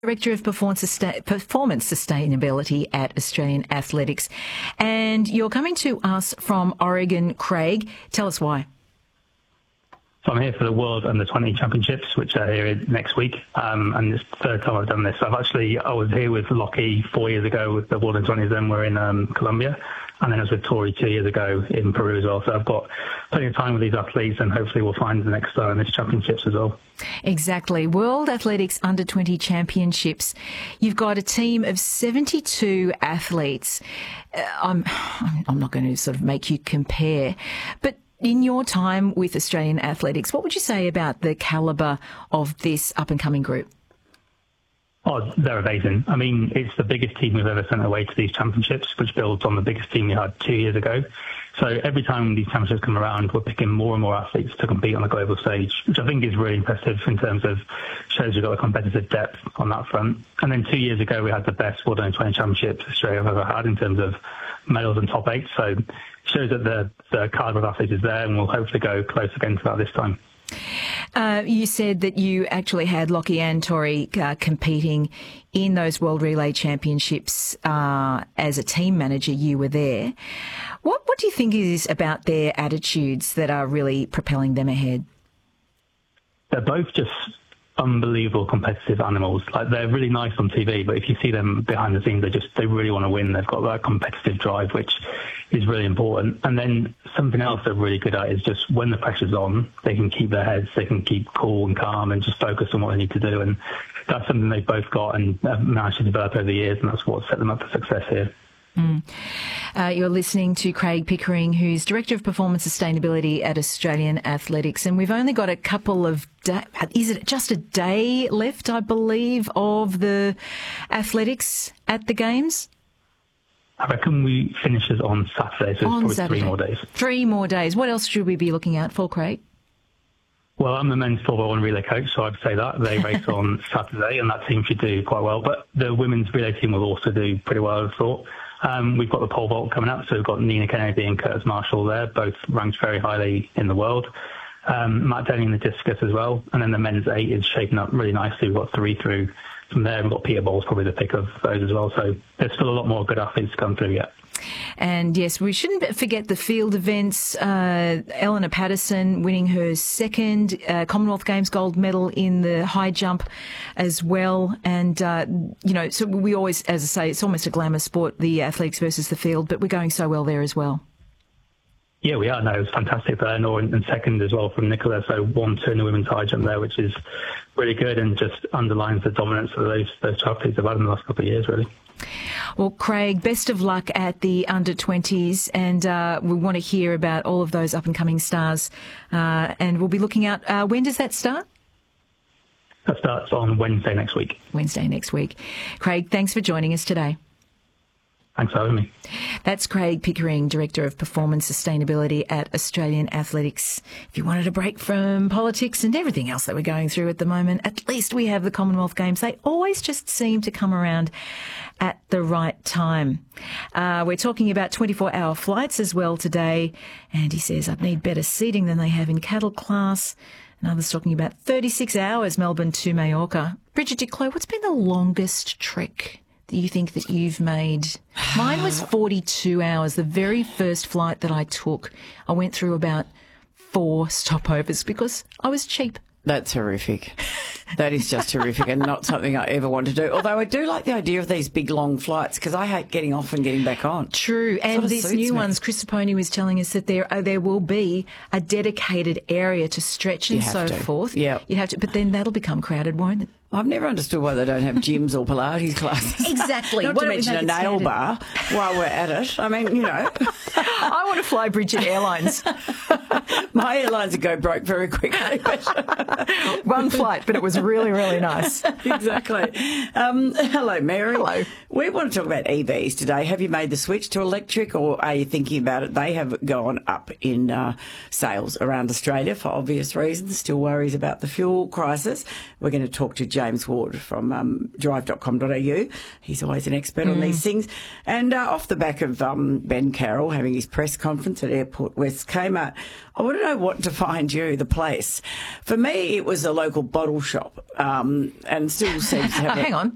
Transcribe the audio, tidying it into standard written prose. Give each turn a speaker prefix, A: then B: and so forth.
A: Director of Performance Sustainability at Australian Athletics. And you're coming to us from Oregon. Craig, tell us why.
B: So I'm here for the World Under-20 Championships, which are here next week. And it's the third time I've done this. I was here with Lockie 4 years ago with the World Under-20s, then we're in Colombia. And then I was with Tori 2 years ago in Peru as well. So I've got plenty of time with these athletes, and hopefully we'll find the next star in these championships as well. Exactly.
A: World Athletics Under-20 Championships. You've got a team of 72 athletes. I'm not going to sort of make you compare, but in your time with Australian Athletics, what would you say about the calibre of this up-and-coming group?
B: Oh, they're amazing. I mean, it's the biggest team we've ever sent away to these championships, which builds on the biggest team we had 2 years ago. So every time these championships come around, we're picking more and more athletes to compete on the global stage, which I think is really impressive in terms of shows we've got a competitive depth on that front. And then 2 years ago, we had the best World Under-20 Championships Australia have ever had in terms of medals and top eight. So it shows that the calibre of athletes is there, and we'll hopefully go close again to that this time.
A: You said that you actually had Lockie and Tori competing in those World Relay Championships as a team manager. You were there. What do you think it is about their attitudes that are really propelling them ahead?
B: They're both just unbelievable competitive animals. Like, they're really nice on TV, but if you see them behind the scenes, they really want to win. They've got that competitive drive, which is really important. And then something else they're really good at is just when the pressure's on, they can keep their heads, they can keep cool and calm and just focus on what they need to do. And that's something they've both got and have managed to develop over the years, and that's what set them up for success here.
A: You're listening to Craig Pickering, who's Director of Performance Sustainability at Australian Athletics, and we've only got a couple of is it just a day left, I believe, of the athletics at the Games?
B: I reckon we finishes on Saturday, so it's probably Saturday. 3 more days.
A: 3 more days. What else should we be looking out for, Craig?
B: Well, I'm the men's 4x1 relay coach, so I'd say that. They race on Saturday, and that team should do quite well. But the women's relay team will also do pretty well, I thought. We've got the pole vault coming up, so we've got Nina Kennedy and Curtis Marshall there, both ranked very highly in the world. Matt Denny in the discus as well. And then the men's 8 is shaping up really nicely. We've got 3 through from there. We've got Peter Ball's probably the pick of those as well. So there's still a lot more good athletes to come through yet.
A: And yes, we shouldn't forget the field events. Eleanor Patterson winning her second Commonwealth Games gold medal in the high jump as well. And, so we always, as I say, it's almost a glamour sport, the athletics versus the field, but we're going so well there as well.
B: Yeah, we are. No, it was fantastic for Eleanor, and second as well from Nicola. So 1-2 in the women's high jump there, which is really good and just underlines the dominance of those athletes have had in the last couple of years, really.
A: Well, Craig, best of luck at the under-20s, and we want to hear about all of those up-and-coming stars, and we'll be looking out. When does that start?
B: That starts on Wednesday next week.
A: Wednesday next week. Craig, thanks for joining us today.
B: Thanks for having me.
A: That's Craig Pickering, Director of Performance Sustainability at Australian Athletics. If you wanted a break from politics and everything else that we're going through at the moment, at least we have the Commonwealth Games. They always just seem to come around at the right time. We're talking about 24-hour flights as well today. And he says, I'd need better seating than they have in cattle class. And others talking about 36 hours, Melbourne to Mallorca. Bridget Diclo, what's been the longest trek you think that you've made? Mine was 42 hours. The very first flight that I took, I went through about 4 stopovers because I was cheap.
C: That's horrific. That is just horrific and not something I ever want to do. Although I do like the idea of these big, long flights because I hate getting off and getting back on.
A: True. And these new ones, Chris Saponi was telling us that there will be a dedicated area to stretch and so forth.
C: Yeah.
A: You have to, but then that'll become crowded, won't it?
C: I've never understood why they don't have gyms or Pilates classes.
A: Exactly.
C: Not to mention a nail bar while we're at it. I mean,
A: I want to fly Bridget Airlines.
C: My airlines would go broke very quickly.
A: One flight, but it was really, really nice.
C: Exactly. Hello, Mary.
A: Hello.
C: We want to talk about EVs today. Have you made the switch to electric or are you thinking about it? They have gone up in sales around Australia for obvious reasons. Still worries about the fuel crisis. We're going to talk to James Ward from drive.com.au. He's always an expert on these things. And off the back of Ben Carroll having his press conference at Airport West Kmart, I want to know what defined you, the place. For me, it was a local bottle shop and still seems to have...
A: Hang on.